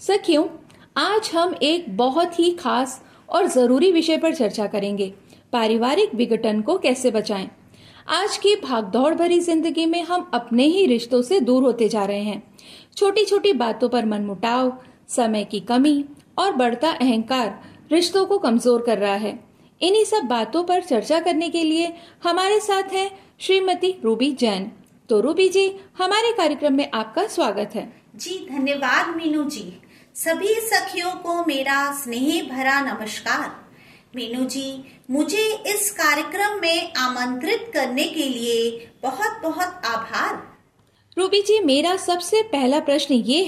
सखियों, आज हम एक बहुत ही खास और जरूरी विषय पर चर्चा करेंगे। पारिवारिक विघटन को कैसे बचाएं। आज की भागदौड़ भरी जिंदगी में हम अपने ही रिश्तों से दूर होते जा रहे हैं। छोटी छोटी बातों पर मनमुटाव, समय की कमी और बढ़ता अहंकार रिश्तों को कमजोर कर रहा है। इन्हीं सब बातों पर चर्चा करने के लिए हमारे साथ हैं श्रीमती रूबी जैन। तो रूबी जी, हमारे कार्यक्रम में आपका स्वागत है। जी धन्यवाद मीनू जी। सभी सखियों को मेरा स्नेह भरा नमस्कार। मीनू जी, मुझे इस कार्यक्रम में आमंत्रित करने के लिए बहुत बहुत आभार। रूबी जी, मेरा सबसे पहला प्रश्न ये